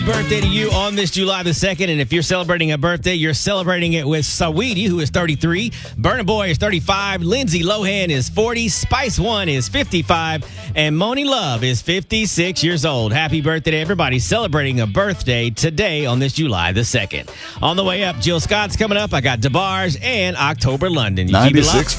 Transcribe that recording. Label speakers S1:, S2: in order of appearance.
S1: Birthday to you on this July the 2nd. And if you're celebrating a birthday, you're celebrating it with Saweetie, who is 33. Burna Boy is 35. Lindsay Lohan is 40. Spice One is 55. And Moni Love is 56 years old. Happy birthday to everybody celebrating a birthday today on this July the 2nd. On the way up, Jill Scott's coming up. I got DeBarge and October London. You keep it locked.
S2: 96